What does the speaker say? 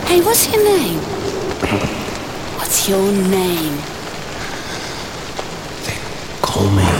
Hey, what's your name? What's your name? They call me